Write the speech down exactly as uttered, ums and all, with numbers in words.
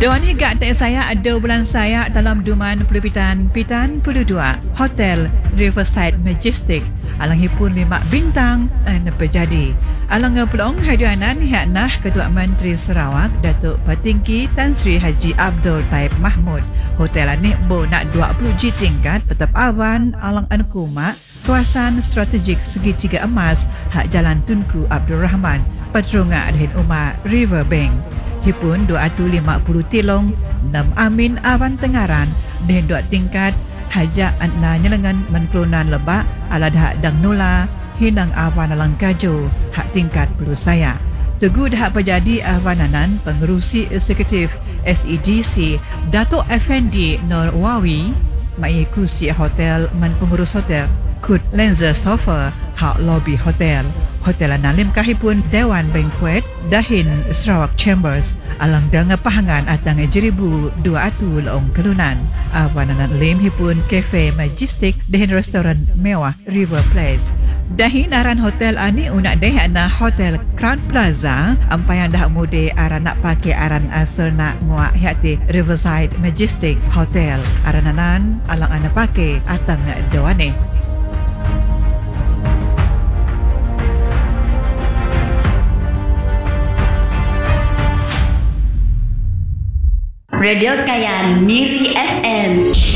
Doa ni gak tak saya ada bulan saya dalam duman pelupitan pitan puluh dua Hotel Riverside Majestic alangipun lima bintang an pejadi. Alang pelong hadianan yaknah Ketua Menteri Sarawak Datuk Patinggi Tan Sri Haji Abdul Taib Mahmud. Hotel ni bo nak dua puluh G tingkat petap awan alang Ankuma kawasan strategik segitiga emas hak Jalan Tunku Abdul Rahman Petrunga Adhin Umar Riverbank. Hipun dua ratus lima puluh tilong enam amin awan tengaran dan dua tingkat hajak anna nyelengan menklunan lebak alad hak dang nula hinang awan alang kaju hak tingkat perlu saya. Teguh hak pejadi awananan pengerusi eksekutif S E D C Datuk Effendi Nur Wawi mai kursi hotel men pengurus hotel Kut Lenzer-Stoffer hak lobby hotel. Hotel Nalim kahipun Dewan Banquet Dahin Sarawak Chambers alang dengan pahangan atang jeribu dua ratus leong kelunan. Awananan lim hipun Cafe Majestic Dahin Restoran Mewah River Place. Dahin aran hotel ani unak deh na Hotel Crown Plaza ampayan dah mude aran nak pakai aran asal nak muak hati Riverside Majestic Hotel. Arananan alang ana pakai atang doane. Radio Kayan Miri F M.